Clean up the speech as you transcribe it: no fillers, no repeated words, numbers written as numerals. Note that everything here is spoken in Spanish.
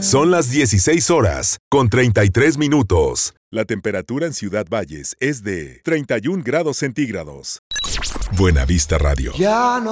Son las 16 horas, con 33 minutos. La temperatura en Ciudad Valles es de 31 grados centígrados. Buena Vista Radio. Ya no